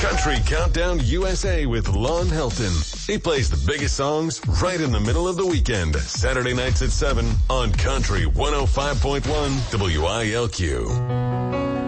Country Countdown USA with Lon Helton. He plays the biggest songs right in the middle of the weekend. Saturday nights at 7 on Country 105.1 WILQ.